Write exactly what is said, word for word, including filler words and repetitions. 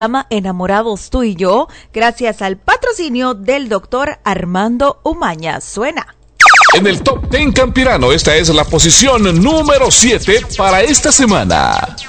Enamorados tú y yo, gracias al patrocinio del doctor Armando Umaña. Suena. En el Top diez Campirano, esta es la posición número siete para esta semana.